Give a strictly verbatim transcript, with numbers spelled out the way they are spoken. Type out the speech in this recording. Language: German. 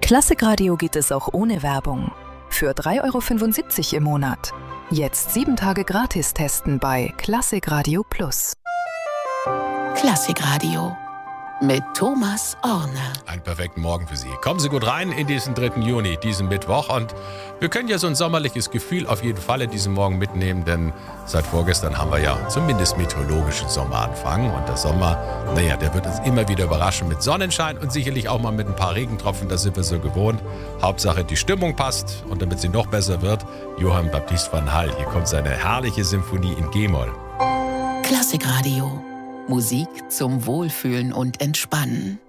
Klassikradio geht es auch ohne Werbung. Für drei Euro fünfundsiebzig im Monat. Jetzt sieben Tage gratis testen bei Klassikradio Plus. Klassikradio mit Thomas Orne. Einen perfekten Morgen für Sie. Kommen Sie gut rein in diesen dritten Juni, diesen Mittwoch. Und wir können ja so ein sommerliches Gefühl auf jeden Fall in diesem Morgen mitnehmen, denn seit vorgestern haben wir ja zumindest meteorologischen Sommeranfang. Und der Sommer, naja, der wird uns immer wieder überraschen mit Sonnenschein und sicherlich auch mal mit ein paar Regentropfen. Das sind wir so gewohnt. Hauptsache, die Stimmung passt. Und damit sie noch besser wird, Johann Baptist van Hall. Hier kommt seine herrliche Symphonie in G-Moll. Klassikradio. Musik zum Wohlfühlen und Entspannen.